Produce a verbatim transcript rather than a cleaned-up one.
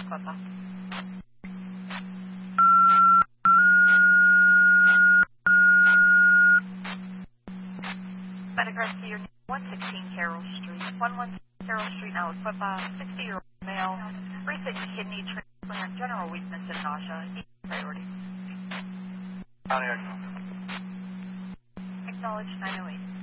Papa. Medic Rescue, one sixteen Carroll Street, one one six Carroll Street, Aliquippa, sixty-year-old male, recent kidney transplant, general weakness and nausea, priority. County Exo. Acknowledge nine oh eight.